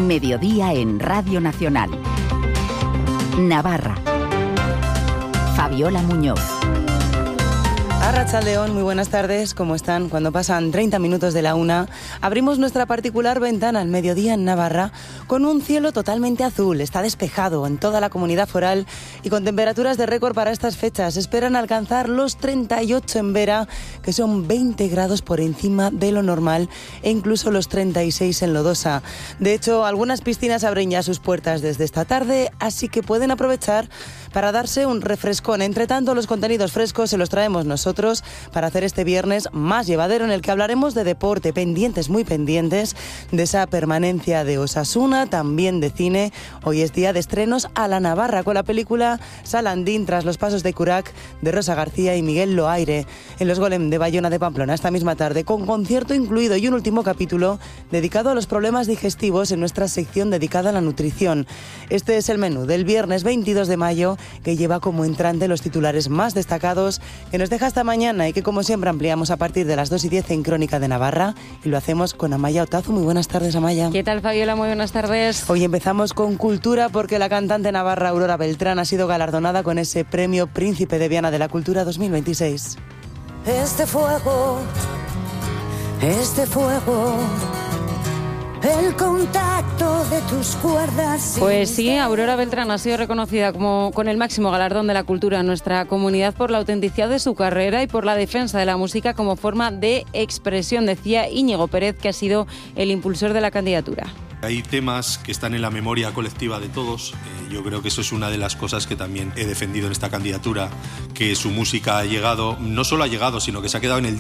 Mediodía en Radio Nacional. Navarra. Fabiola Muñoz. Arratsaldeon, muy buenas tardes, ¿cómo están? Cuando pasan 30 minutos de la 1, abrimos nuestra particular ventana al mediodía en Navarra con un cielo totalmente azul. Está despejado en toda la comunidad foral y con temperaturas de récord para estas fechas. Esperan alcanzar los 38 en Vera, que son 20 grados por encima de lo normal, e incluso los 36 en Lodosa. De hecho, algunas piscinas abren ya sus puertas desde esta tarde, así que pueden aprovechar para darse un refrescón. Entre tanto, los contenidos frescos se los traemos nosotros para hacer este viernes más llevadero, en el que hablaremos de deporte, pendientes, muy pendientes de esa permanencia de Osasuna, también de cine. Hoy es día de estrenos a la Navarra con la película Salandín, tras los pasos de Curac, de Rosa García y Miguel Loaire, en los Golem de Bayona de Pamplona esta misma tarde, con concierto incluido y un último capítulo dedicado a los problemas digestivos en nuestra sección dedicada a la nutrición. Este es el menú del viernes 22 de mayo, que lleva como entrante los titulares más destacados, que nos deja esta mañana y que, como siempre, ampliamos a partir de las 2:10 en Crónica de Navarra, y lo hacemos con Amaya Otazu. Muy buenas tardes, Amaya. ¿Qué tal, Fabiola? Muy buenas tardes. Hoy empezamos con cultura, porque la cantante navarra Aurora Beltrán ha sido galardonada con ese premio Príncipe de Viana de la Cultura 2026. Este fuego, el contacto de tus cuerdas. Pues sí, Aurora Beltrán ha sido reconocida como con el máximo galardón de la cultura en nuestra comunidad por la autenticidad de su carrera y por la defensa de la música como forma de expresión, decía Íñigo Pérez, que ha sido el impulsor de la candidatura. Hay temas que están en la memoria colectiva de todos. Yo creo que eso es una de las cosas que también he defendido en esta candidatura, que su música ha llegado, no solo ha llegado, sino que se ha quedado en el